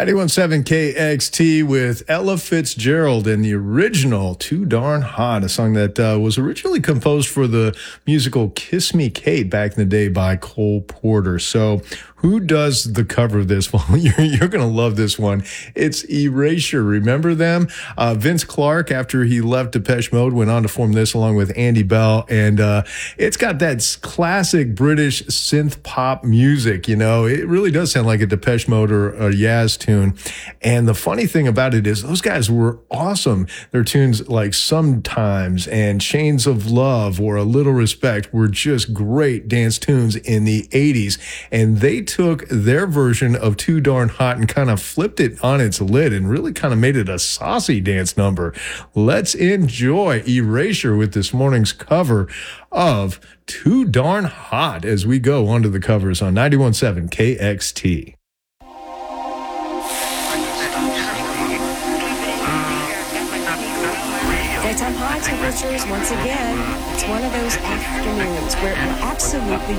91.7 KXT with Ella Fitzgerald and the original Too Darn Hot, a song that was originally composed for the musical Kiss Me Kate back in the day by Cole Porter. So who does the cover of this? Well, you're going to love this one. It's Erasure. Remember them? Vince Clarke, after he left Depeche Mode, went on to form this along with Andy Bell. And it's got that classic British synth pop music. You know, it really does sound like a Depeche Mode or a Yaz tune. And the funny thing about it is those guys were awesome. Their tunes like Sometimes and Chains of Love or A Little Respect were just great dance tunes in the 80s. And they took their version of Too Darn Hot and kind of flipped it on its lid and really kind of made it a saucy dance number. Let's enjoy Erasure with this morning's cover of Too Darn Hot as we go onto the covers on 91.7 KXT. Daytime high temperatures once again. It's one of those afternoons where it will absolutely